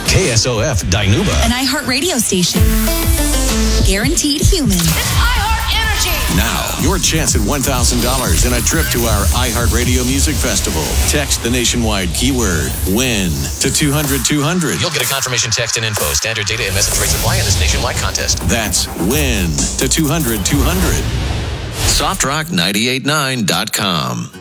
KSOF Dinuba. An iHeart radio station. Guaranteed human. It's iHeart Energy. Now, your chance at $1,000 and a trip to our iHeartRadio Music Festival. Text the nationwide keyword WIN to 200-200. You'll get a confirmation text and info. Standard data and message rates apply in this nationwide contest. That's WIN to 200-200. SoftRock989.com.